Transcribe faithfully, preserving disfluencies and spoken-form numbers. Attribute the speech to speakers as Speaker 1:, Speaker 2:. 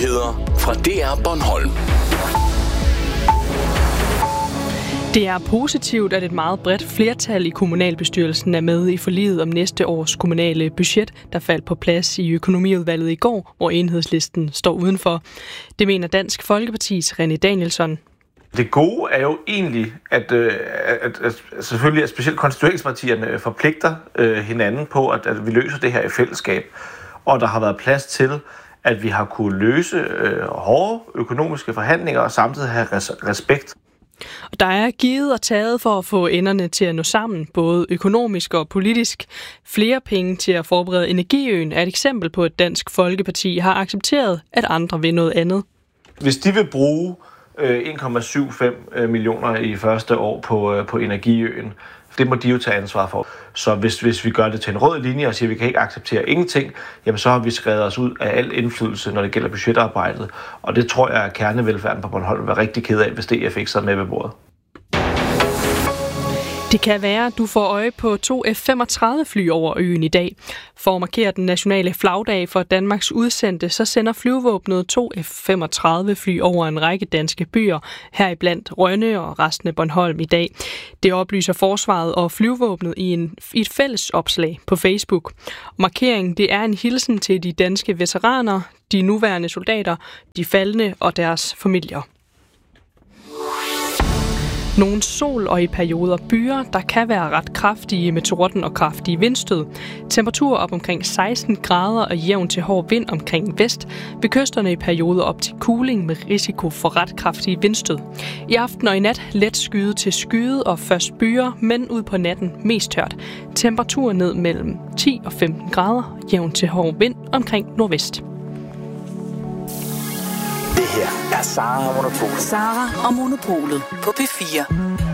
Speaker 1: Nyheder fra D R Bornholm.
Speaker 2: Det er positivt, at et meget bredt flertal i kommunalbestyrelsen er med i forliget om næste års kommunale budget, der faldt på plads i økonomiudvalget i går, hvor Enhedslisten står udenfor. Det mener Dansk Folkepartis René Danielsson.
Speaker 3: Det gode er jo egentlig, at, at, at, at selvfølgelig at specielt konstitueringspartierne forpligter øh, hinanden på, at, at vi løser det her i fællesskab. Og der har været plads til, at vi har kunne løse øh, hårde økonomiske forhandlinger og samtidig have res- respekt.
Speaker 2: Der er givet og taget for at få enderne til at nå sammen, både økonomisk og politisk. Flere penge til at forberede Energiøen er et eksempel på, at Dansk Folkeparti har accepteret, at andre vil noget andet.
Speaker 3: Hvis de vil bruge en komma syvoghalvfems millioner i første år på, på Energiøen, det må de jo tage ansvar for. Så hvis, hvis vi gør det til en rød linje og siger, at vi kan ikke acceptere ingenting, jamen så har vi skrevet os ud af al indflydelse, når det gælder budgetarbejdet. Og det tror jeg, at kernevelfærden på Bornholm vil være rigtig ked af, hvis D F ikke sad med ved bordet.
Speaker 2: Det kan være, at du får øje på to F femogtredive fly over øen i dag. For at markere den nationale flagdag for Danmarks udsendte, så sender flyvevåbnet to F femogtredive fly over en række danske byer, heriblandt Rønne og resten af Bornholm i dag. Det oplyser forsvaret og flyvevåbnet i, en, i et fælles opslag på Facebook. Markeringen det er en hilsen til de danske veteraner, de nuværende soldater, de faldne og deres familier. Nogle sol og i perioder byer, der kan være ret kraftige med torden og kraftige vindstød. Temperaturer op omkring seksten grader og jævn til hård vind omkring vest. Ved kysterne i perioder op til kuling med risiko for ret kraftige vindstød. I aften og i nat let skyde til skyde og først byer, men ud på natten mest tørt. Temperaturer ned mellem ti og femten grader, jævn til hård vind omkring nordvest.
Speaker 1: Det her er Sara og Monopolet.
Speaker 4: Sara og Monopolet på P fire.